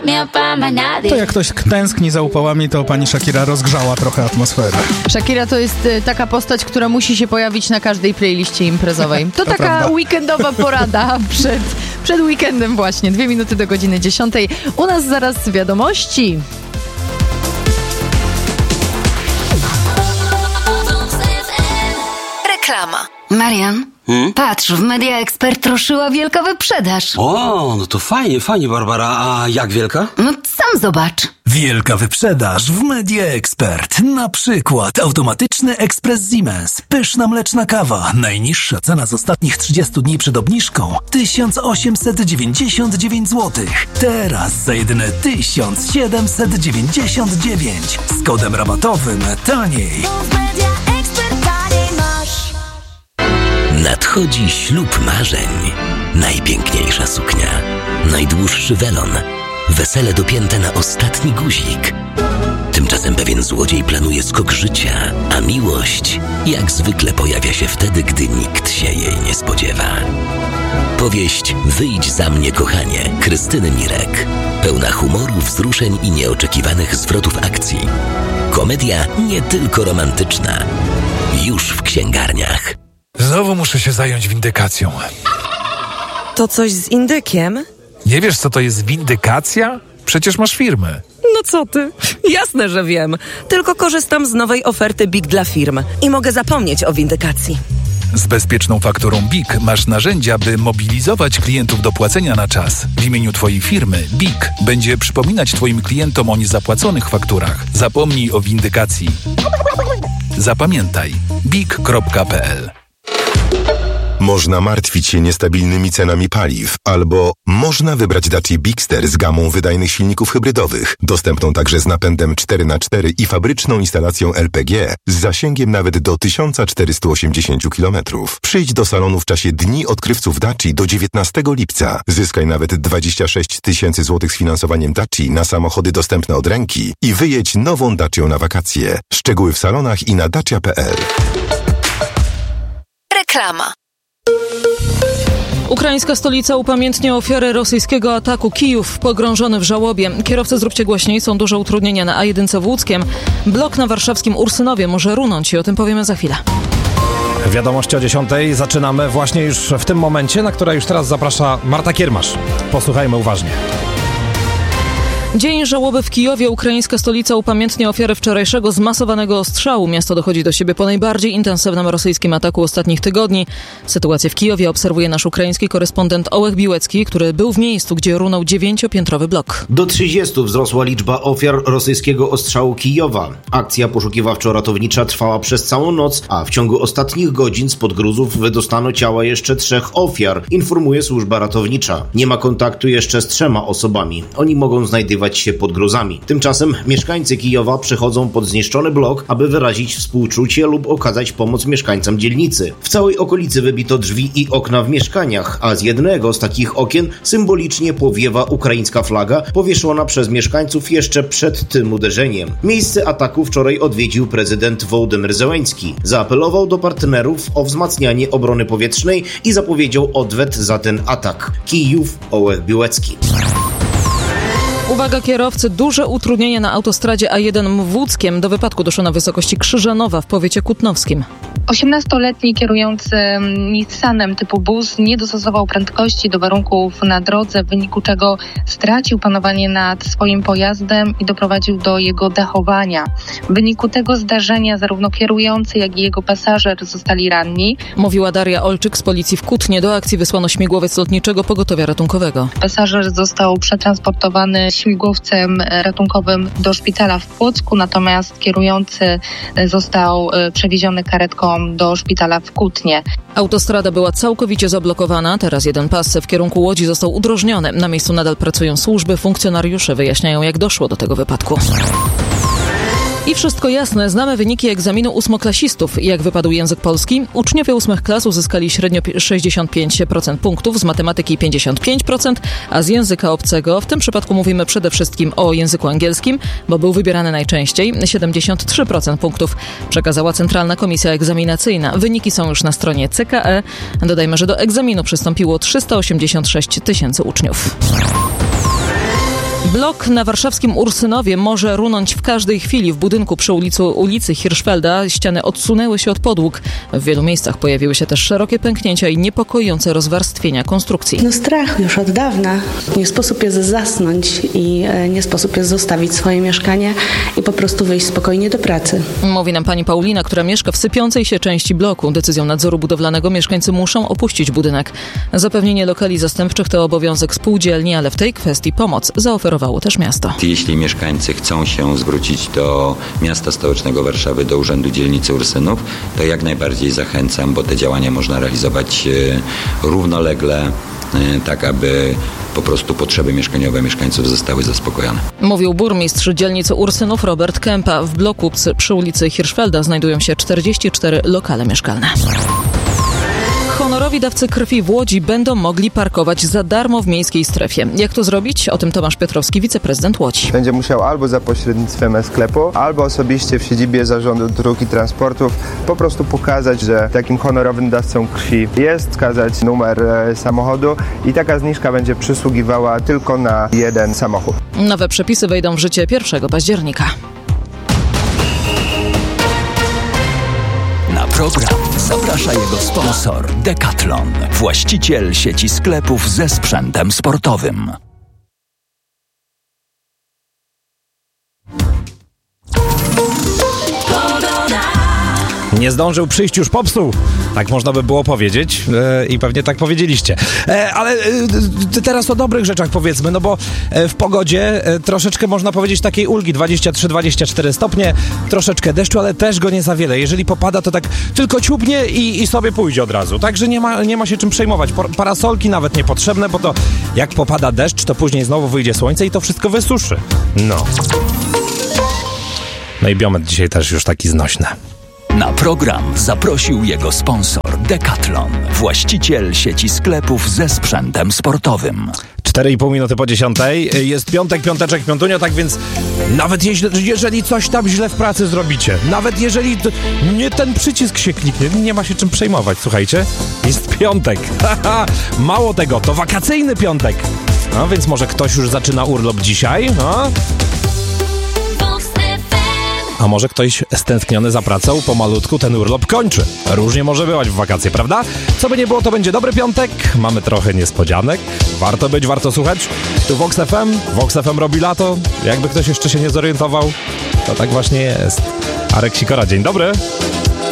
To jak ktoś tęskni za upałami, to pani Shakira rozgrzała trochę atmosferę. Shakira to jest taka postać, która musi się pojawić na każdej playliście imprezowej. To taka prawda. weekendowa porada przed weekendem właśnie. 2 minuty do godziny 10. U nas zaraz wiadomości. Reklama. Marian, patrz, w Media Expert ruszyła wielka wyprzedaż. O, no to fajnie, Barbara. A jak wielka? No sam zobacz. Wielka wyprzedaż w Media Expert. Na przykład automatyczny ekspres Siemens. Pyszna mleczna kawa. Najniższa cena z ostatnich 30 dni przed obniżką 1899 zł. Teraz za jedyne 1799. Z kodem rabatowym taniej. Nadchodzi ślub marzeń. Najpiękniejsza suknia, najdłuższy welon, wesele dopięte na ostatni guzik. Tymczasem pewien złodziej planuje skok życia, a miłość jak zwykle pojawia się wtedy, gdy nikt się jej nie spodziewa. Powieść Wyjdź za mnie, kochanie, Krystyny Mirek. Pełna humoru, wzruszeń i nieoczekiwanych zwrotów akcji. Komedia nie tylko romantyczna. Już w księgarniach. Znowu muszę się zająć windykacją. To coś z indykiem? Nie wiesz, co to jest windykacja? Przecież masz firmę. No co ty? Jasne, że wiem. Tylko korzystam z nowej oferty BIG dla firm i mogę zapomnieć o windykacji. Z bezpieczną fakturą BIG masz narzędzia, by mobilizować klientów do płacenia na czas. W imieniu twojej firmy BIG będzie przypominać twoim klientom o niezapłaconych fakturach. Zapomnij o windykacji. Zapamiętaj. big.pl. Można martwić się niestabilnymi cenami paliw, albo można wybrać Dacia Bigster z gamą wydajnych silników hybrydowych, dostępną także z napędem 4x4 i fabryczną instalacją LPG z zasięgiem nawet do 1480 km. Przyjdź do salonu w czasie Dni Odkrywców Daci do 19 lipca. Zyskaj nawet 26 000 złotych z finansowaniem Daci na samochody dostępne od ręki i wyjedź nową Dacią na wakacje. Szczegóły w salonach i na dacia.pl. Reklama. Ukraińska stolica upamiętnia ofiary rosyjskiego ataku. Kijów pogrążony w żałobie. Kierowcy, zróbcie głośniej, są duże utrudnienia na A1 w Łódzkiem. Blok na warszawskim Ursynowie może runąć i o tym powiemy za chwilę. Wiadomości o 10 zaczynamy właśnie już w tym momencie, na które już teraz zaprasza Marta Kiermasz. Posłuchajmy uważnie. Dzień żałoby w Kijowie. Ukraińska stolica upamiętnia ofiary wczorajszego zmasowanego ostrzału. Miasto dochodzi do siebie po najbardziej intensywnym rosyjskim ataku ostatnich tygodni. Sytuację w Kijowie obserwuje nasz ukraiński korespondent Ołech Biłecki, który był w miejscu, gdzie runął 9-piętrowy blok. Do 30 wzrosła liczba ofiar rosyjskiego ostrzału Kijowa. Akcja poszukiwawczo-ratownicza trwała przez całą noc, a w ciągu ostatnich godzin spod gruzów wydostano ciała jeszcze 3 ofiar, informuje służba ratownicza. Nie ma kontaktu jeszcze z 3 osobami. Oni mogą znajdować się pod gruzami. Tymczasem mieszkańcy Kijowa przechodzą pod zniszczony blok, aby wyrazić współczucie lub okazać pomoc mieszkańcom dzielnicy. W całej okolicy wybito drzwi i okna w mieszkaniach, a z jednego z takich okien symbolicznie powiewa ukraińska flaga powieszona przez mieszkańców jeszcze przed tym uderzeniem. Miejsce ataku wczoraj odwiedził prezydent Wołodymyr Zełenski. Zaapelował do partnerów o wzmacnianie obrony powietrznej i zapowiedział odwet za ten atak. Kijów, Ołech Biłecki. Uwaga kierowcy, duże utrudnienie na autostradzie A1 w Łódzkiem. Do wypadku doszło na wysokości Krzyżanowa w powiecie kutnowskim. 18-letni kierujący Nissanem typu bus nie dostosował prędkości do warunków na drodze, w wyniku czego stracił panowanie nad swoim pojazdem i doprowadził do jego dachowania. W wyniku tego zdarzenia zarówno kierujący, jak i jego pasażer zostali ranni. Mówiła Daria Olczyk z policji w Kutnie. Do akcji wysłano śmigłowiec lotniczego pogotowia ratunkowego. Pasażer został przetransportowany śmigłowcem ratunkowym do szpitala w Płocku, natomiast kierujący został przewieziony karetką do szpitala w Kutnie. Autostrada była całkowicie zablokowana. Teraz jeden pas w kierunku Łodzi został udrożniony. Na miejscu nadal pracują służby, funkcjonariusze wyjaśniają, jak doszło do tego wypadku. I wszystko jasne, znamy wyniki egzaminu ósmoklasistów. Jak wypadł język polski? Uczniowie 8 klas uzyskali średnio 65% punktów, z matematyki 55%, a z języka obcego, w tym przypadku mówimy przede wszystkim o języku angielskim, bo był wybierany najczęściej, 73% punktów przekazała Centralna Komisja Egzaminacyjna. Wyniki są już na stronie CKE. Dodajmy, że do egzaminu przystąpiło 386 000 uczniów. Blok na warszawskim Ursynowie może runąć w każdej chwili. W budynku przy ulicy Hirschfelda ściany odsunęły się od podłóg. W wielu miejscach pojawiły się też szerokie pęknięcia i niepokojące rozwarstwienia konstrukcji. Strach już od dawna. Nie sposób jest zasnąć i nie sposób jest zostawić swoje mieszkanie i po prostu wyjść spokojnie do pracy. Mówi nam pani Paulina, która mieszka w sypiącej się części bloku. Decyzją nadzoru budowlanego mieszkańcy muszą opuścić budynek. Zapewnienie lokali zastępczych to obowiązek spółdzielni, ale w tej kwestii pomoc zaoferowało też miasto. Jeśli mieszkańcy chcą się zwrócić do miasta stołecznego Warszawy, do Urzędu Dzielnicy Ursynów, to jak najbardziej zachęcam, bo te działania można realizować równolegle, tak aby po prostu potrzeby mieszkaniowe mieszkańców zostały zaspokojone. Mówił burmistrz dzielnicy Ursynów Robert Kępa. W bloku przy ulicy Hirschfelda znajdują się 44 lokale mieszkalne. Honorowi dawcy krwi w Łodzi będą mogli parkować za darmo w miejskiej strefie. Jak to zrobić? O tym Tomasz Piotrowski, wiceprezydent Łodzi. Będzie musiał albo za pośrednictwem sklepu, albo osobiście w siedzibie Zarządu Dróg i Transportów po prostu pokazać, że takim honorowym dawcą krwi jest, wskazać numer samochodu i taka zniżka będzie przysługiwała tylko na jeden samochód. Nowe przepisy wejdą w życie 1 października. Na program zaprasza jego sponsor Decathlon, właściciel sieci sklepów ze sprzętem sportowym. Nie zdążył przyjść, już popsuł. Tak można by było powiedzieć i pewnie tak powiedzieliście. Ale teraz o dobrych rzeczach powiedzmy, no bo w pogodzie troszeczkę można powiedzieć takiej ulgi, 23-24 stopnie, troszeczkę deszczu, ale też go nie za wiele. Jeżeli popada, to tak tylko ciupnie i sobie pójdzie od razu. Także nie ma się czym przejmować. Parasolki nawet niepotrzebne, bo to jak popada deszcz, to później znowu wyjdzie słońce i to wszystko wysuszy. No i Biomet dzisiaj też już taki znośny. Na program zaprosił jego sponsor Decathlon, właściciel sieci sklepów ze sprzętem sportowym. 4,5 minuty po 10. Jest piątek, piąteczek, piątunio, tak więc nawet jeżeli coś tam źle w pracy zrobicie, nawet jeżeli nie ten przycisk się kliknie, nie ma się czym przejmować, słuchajcie. Jest piątek. Mało tego, to wakacyjny piątek. No więc może ktoś już zaczyna urlop dzisiaj, no. A może ktoś stęskniony za pracą pomalutku ten urlop kończy. Różnie może bywać w wakacje, prawda? Co by nie było, to będzie dobry piątek. Mamy trochę niespodzianek. Warto być, warto słuchać. Tu Vox FM. Vox FM robi lato. Jakby ktoś jeszcze się nie zorientował, to tak właśnie jest. Arek Sikora, dzień dobry.